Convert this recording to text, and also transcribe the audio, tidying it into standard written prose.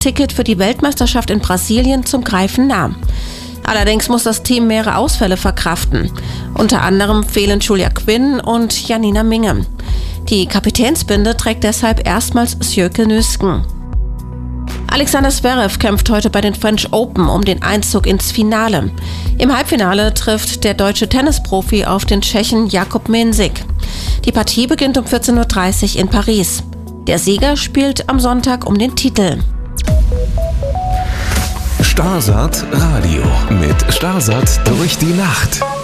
Ticket für die Weltmeisterschaft in Brasilien zum Greifen nah. Allerdings muss das Team mehrere Ausfälle verkraften. Unter anderem fehlen Julia Quinn und Janina Minge. Die Kapitänsbinde trägt deshalb erstmals Sjöke Nüsken. Alexander Zverev kämpft heute bei den French Open um den Einzug ins Finale. Im Halbfinale trifft der deutsche Tennisprofi auf den Tschechen Jakub Mensik. Die Partie beginnt um 14:30 Uhr in Paris. Der Sieger spielt am Sonntag um den Titel. Starsat Radio mit Starsat durch die Nacht.